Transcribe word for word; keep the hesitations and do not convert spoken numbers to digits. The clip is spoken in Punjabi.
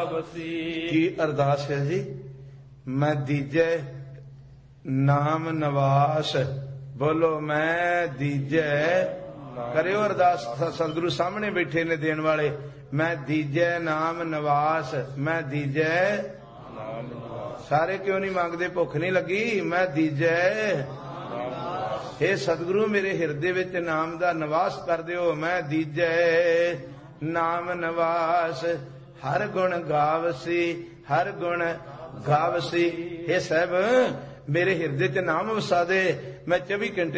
ਗਾਵਸੀ। ਕੀ ਅਰਦਾਸ ਹੈ ਜੀ? ਮੈਂ ਦੀਜੈ ਨਾਮ ਨਵਾਸ। ਬੋਲੋ ਮੈਂ ਦੀਜੈ। ਕਰਿਓ ਅਰਦਾਸ, ਸਤਿਗੁਰੂ ਸਾਹਮਣੇ ਬੈਠੇ ਨੇ ਦੇਣ ਵਾਲੇ। ਮੈਂ ਦੀਜੈ ਨਾਮ ਨਵਾਸ, ਮੈਂ ਦੀਜੈ। ਸਾਰੇ ਕਿਉਂ ਨਹੀਂ ਮੰਗਦੇ? ਭੁੱਖ ਨਹੀਂ ਲੱਗੀ? ਮੈਂ ਦੀਜੈ। ਇਹ ਸਤਿਗੁਰੂ ਮੇਰੇ ਹਿਰਦੇ ਵਿੱਚ ਨਾਮ ਦਾ ਨਿਵਾਸ ਕਰ ਦਿਓ। ਮੈਂ ਦੀਜੈ ਨਾਮ ਨਿਵਾਸ। ਹਰ ਗੁਣ ਗਾਵਸੀ, ਹਰ ਗੁਣ ਗਾਵਸੀ। ਇਹ ਸਾਹਿਬ ਮੇਰੇ ਹਿਰਦੇ ਚ ਨਾਮ ਵਸਾ ਦੇ। ਮੈਂ ਚੌਵੀ ਘੰਟੇ